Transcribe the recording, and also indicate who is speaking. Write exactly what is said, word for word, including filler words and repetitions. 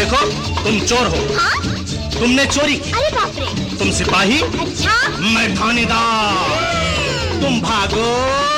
Speaker 1: देखो, तुम चोर हो।
Speaker 2: हाँ?
Speaker 1: तुमने चोरी की।
Speaker 2: अरे बाप रे।
Speaker 1: तुम सिपाही,
Speaker 2: अच्छा,
Speaker 1: मैं थानेदार। तुम भागो